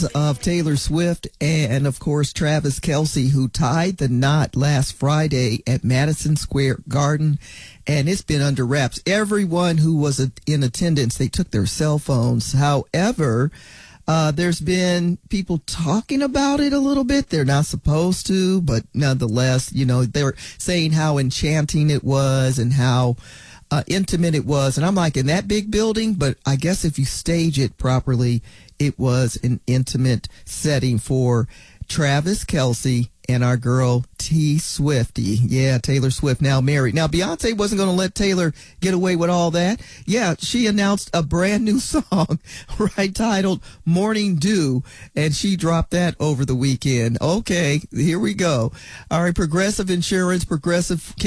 of Taylor Swift and, of course, Travis Kelce, who tied the knot last Friday at Madison Square Garden. And it's been under wraps. Everyone who was in attendance, they took their cell phones. However, there's been people talking about it a little bit. They're not supposed to, but nonetheless, they were saying how enchanting it was and how intimate it was. And I'm like, in that big building, but I guess if you stage it properly, it was an intimate setting for Travis Kelce and our girl T Swiftie. Yeah, Taylor Swift, now married. Now, Beyonce wasn't going to let Taylor get away with all that. Yeah, she announced a brand new song, right, titled Morning Dew, and she dropped that over the weekend. Okay, here we go. All right, Progressive Insurance, Progressive